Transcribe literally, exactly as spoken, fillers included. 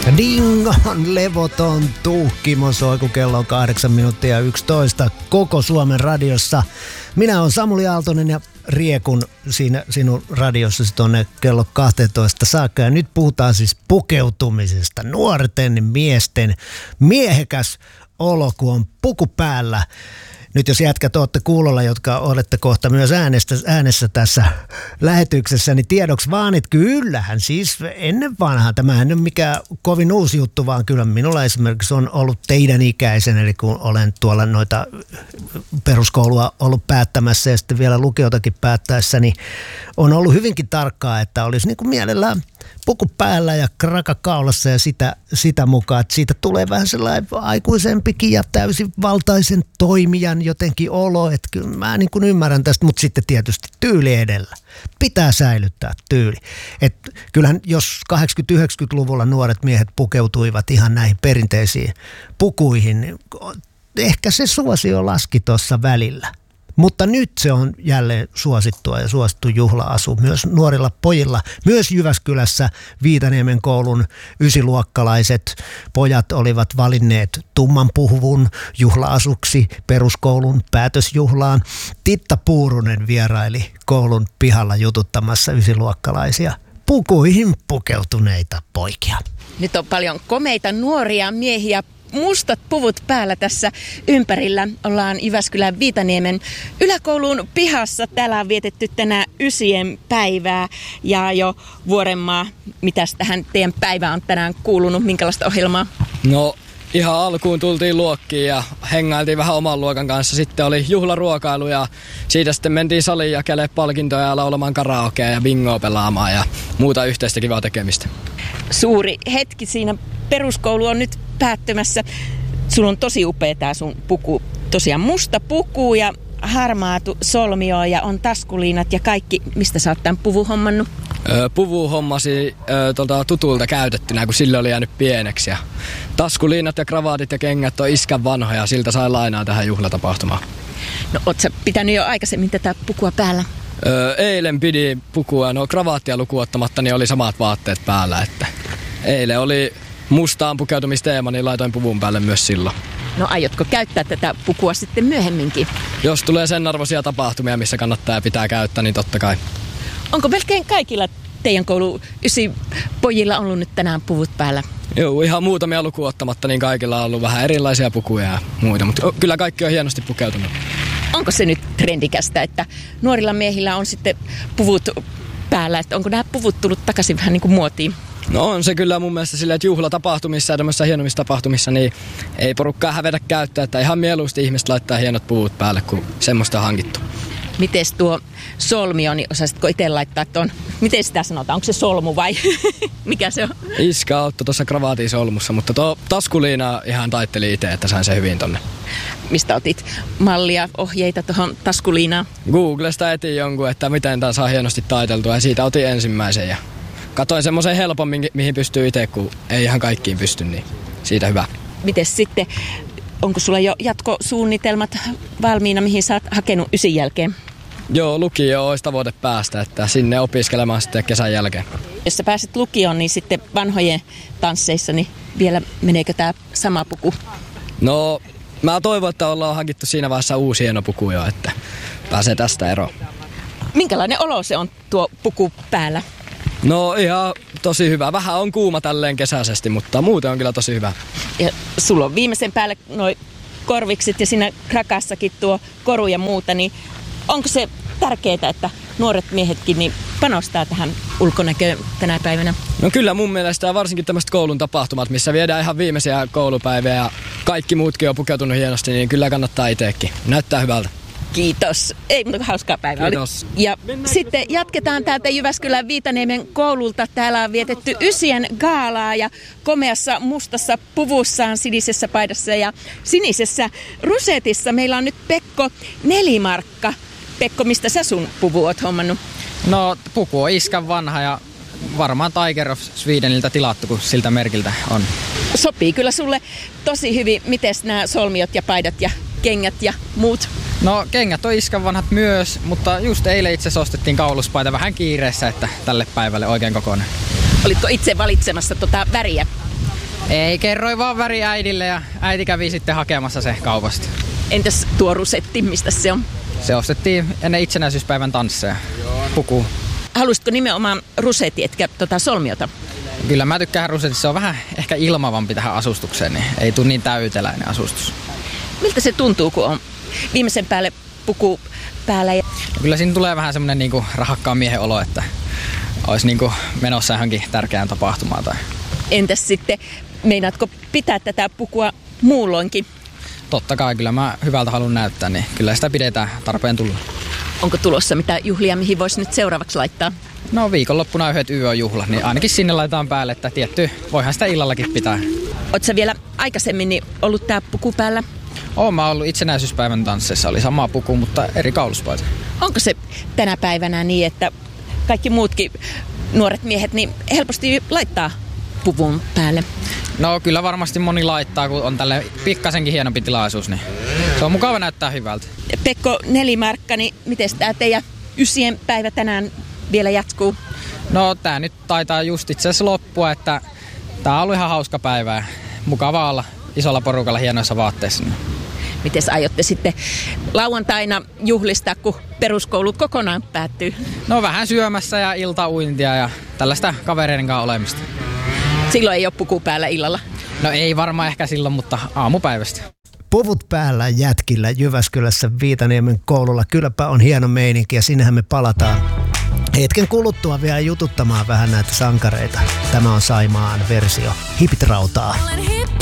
Dingon levoton tuhkimo soi, kun kello on kahdeksan minuuttia yksitoista koko Suomen radiossa. Minä olen Samuli Aaltonen ja riekun siinä sinun radiossasi tuonne kello kaksitoista saakka. Ja nyt puhutaan siis pukeutumisesta. Nuorten miesten miehekäs olo, kun on puku päällä. Nyt jos jätkät olette kuulolla, jotka olette kohta myös äänestä, äänessä tässä lähetyksessä, niin tiedoksi vaan, että kyllähän siis ennen vanhaa, tämähän ei ole mikään kovin uusi juttu, vaan kyllä minulla esimerkiksi on ollut teidän ikäisen, eli kun olen tuolla noita peruskoulua ollut päättämässä ja sitten vielä lukiotakin päättäessä, niin on ollut hyvinkin tarkkaa, että olisi niin kuin mielellään puku päällä ja kraka kaulassa ja sitä, sitä mukaan, että siitä tulee vähän sellainen aikuisempikin ja täysivaltaisen toimijan jotenkin olo, että kyllä mä niin kuin ymmärrän tästä, mutta sitten tietysti tyyli edellä. Pitää säilyttää tyyli. Että kyllähän jos kahdeksankymmentä-yhdeksänkymmentäluvulla nuoret miehet pukeutuivat ihan näihin perinteisiin pukuihin, niin ehkä se suosio laski tuossa välillä. Mutta nyt se on jälleen suosittua ja suosittu juhla-asu myös nuorilla pojilla. Myös Jyväskylässä Viitaniemen koulun ysiluokkalaiset pojat olivat valinneet tumman puhuvun juhla-asuksi peruskoulun päätösjuhlaan. Titta Puurunen vieraili koulun pihalla jututtamassa ysiluokkalaisia pukuihin pukeutuneita poikia. Nyt on paljon komeita nuoria miehiä. Mustat puvut päällä tässä ympärillä. Ollaan Jyväskylän Viitaniemen yläkoulun pihassa. Täällä on vietetty tänään ysien päivää ja jo Vuorenmaa. Mitäs tähän teidän päivään on tänään kuulunut? Minkälaista ohjelmaa? No ihan alkuun tultiin luokkiin ja hengailtiin vähän oman luokan kanssa. Sitten oli juhlaruokailu ja siitä sitten mentiin saliin jakelemaan palkintoja ja laulamaan karaokea ja bingoa pelaamaan ja muuta yhteistä kivaa tekemistä. Suuri hetki siinä. Peruskoulu on nyt päättymässä. Sulla on tosi upea tää sun puku. Tosiaan musta puku ja harmaatu solmio ja on taskuliinat ja kaikki. Mistä sä oot tämän puvun hommannut? Öö, puvu hommasi öö, tuolta tutulta käytettynä, kun sille oli jäänyt pieneksi. Ja taskuliinat ja kravaatit ja kengät on iskän vanhoja. Siltä sai lainaa tähän juhlatapahtumaan. No oot sä pitänyt jo aikaisemmin tätä pukua päällä? Öö, eilen pidi pukua. No kravaattia lukuun ottamatta, niin oli samat vaatteet päällä. Että eilen oli mustaan pukeutumisteema, niin laitoin puvun päälle myös silloin. No aiotko käyttää tätä pukua sitten myöhemminkin? Jos tulee sen arvoisia tapahtumia, missä kannattaa ja pitää käyttää, niin totta kai. Onko melkein kaikilla teidän koulu ysi pojilla ollut nyt tänään puvut päällä? Joo, ihan muutamia lukuun ottamatta, niin kaikilla on ollut vähän erilaisia pukuja ja muita, mutta kyllä kaikki on hienosti pukeutunut. Onko se nyt trendikästä, että nuorilla miehillä on sitten puvut päällä, että onko nämä puvut tullut takaisin vähän niin kuin muotiin? No on se kyllä mun mielestä silleen, että juhlatapahtumissa ja tämmöisissä hienommissa tapahtumissa niin ei porukkaa hävetä käyttää, että ihan mieluusti ihmiset laittaa hienot puvut päälle, kun semmoista on hankittu. Mites tuo solmio, niin osaisitko itse laittaa tuon, miten sitä sanotaan, onko se solmu vai mikä se on? Iska auttoi tuossa kravaatin solmussa, mutta tuo taskuliina ihan taitteli itse, että sain sen hyvin tonne. Mistä otit mallia, ohjeita tuohon taskuliinaan? Googlesta etin jonkun, että miten tämä saa hienosti taiteltua ja siitä otin ensimmäisen ja katoin semmoisen helpon, mihin pystyy itse, kun ei ihan kaikkiin pysty, niin siitä hyvä. Mites sitten, onko sulla jo jatkosuunnitelmat valmiina, mihin sä oot hakenut ysin jälkeen? Joo, lukio olisi tavoite päästä, että sinne opiskelemaan sitten kesän jälkeen. Jos sä pääset lukioon, niin sitten vanhojen tansseissa, niin vielä meneekö tää sama puku? No, mä toivon, että ollaan hankittu siinä vaiheessa uusi hieno puku jo, että pääsee tästä eroon. Minkälainen olo se on tuo puku päällä? No ihan tosi hyvä. Vähän on kuuma tälleen kesäisesti, mutta muuten on kyllä tosi hyvä. Ja sulla on viimeisen päälle noi korvikset ja siinä krakassakin tuo koru ja muuta, niin onko se tärkeää, että nuoret miehetkin niin panostaa tähän ulkonäköön tänä päivänä? No kyllä mun mielestä, varsinkin tämmöiset koulun tapahtumat, missä viedään ihan viimeisiä koulupäiviä ja kaikki muutkin on pukeutunut hienosti, niin kyllä kannattaa itsekin. Näyttää hyvältä. Kiitos. Ei muuta kuin hauskaa päivää. Kiitos. Ja sitten jatketaan täältä Jyväskylän Viitaniemen koululta. Täällä on vietetty ysien gaalaa ja komeassa mustassa puvussaan, sinisessä paidassa ja sinisessä rusetissa. Meillä on nyt Pekko Nelimarkka. Pekko, mistä sä sun puvu oot hommannut? No puku on iskän vanha ja varmaan Tiger of Swedeniltä tilattu, kun siltä merkiltä on. Sopii kyllä sulle tosi hyvin. Mites nämä solmiot ja paidat ja kengät ja muut? No kengät on iskän vanhat myös, mutta just eilen itse asiassa ostettiin kauluspaita vähän kiireessä, että tälle päivälle oikein kokoinen. Olitko itse valitsemassa tota väriä? Ei, kerroin vaan väri äidille ja äiti kävi sitten hakemassa se kaupasta. Entäs tuo rusetti, mistä se on? Se ostettiin ennen itsenäisyyspäivän tansseja. Puku. Haluaisitko nimenomaan rusetti, etkä tota solmiota? Kyllä mä tykkään rusetista. Se on vähän ehkä ilmavampi tähän asustukseen, niin ei tule niin täyteläinen asustus. Miltä se tuntuu, kun on viimeisen päälle puku päällä? Ja... Kyllä siinä tulee vähän semmoinen niinku rahakkaan miehen olo, että olisi niinku menossa johonkin tärkeään tapahtumaan. Tai... Entäs sitten, meinaatko pitää tätä pukua muulloinkin? Totta kai, kyllä mä hyvältä haluan näyttää, niin kyllä sitä pidetään tarpeen tulla. Onko tulossa mitä juhlia, mihin voisi nyt seuraavaksi laittaa? No viikonloppuna yhdet yöjuhlat, niin ainakin sinne laitetaan päälle, että tietty, voihan sitä illallakin pitää. Oletko sä vielä aikaisemmin niin ollut tää puku päällä? Oon mä ollut itsenäisyyspäivän tansseissa, oli sama puku, mutta eri kauluspaita. Onko se tänä päivänä niin, että kaikki muutkin nuoret miehet niin helposti laittaa puvun päälle? No kyllä varmasti moni laittaa, kun on tälle pikkasenkin hienompi tilaisuus, niin se on mukava näyttää hyvältä. Pekko Nelimarkka, niin miten tämä teidän ysien päivä tänään vielä jatkuu? No tää nyt taitaa just itse asiassa loppua, että tää on ollut ihan hauska päivä ja mukava olla isolla porukalla hienoissa vaatteissa. Miten aiotte sitten lauantaina juhlistaa, kun peruskoulut kokonaan päättyy? No vähän syömässä ja iltauintia ja tällaista kavereiden kanssa olemista. Silloin ei ole puku päällä illalla? No ei varmaan ehkä silloin, mutta aamupäivästä. Puvut päällä jätkillä Jyväskylässä Viitaniemen koululla. Kylläpä on hieno meininki ja sinnehän me palataan hetken kuluttua vielä jututtamaan vähän näitä sankareita. Tämä on Saimaan versio Hipit rautaa.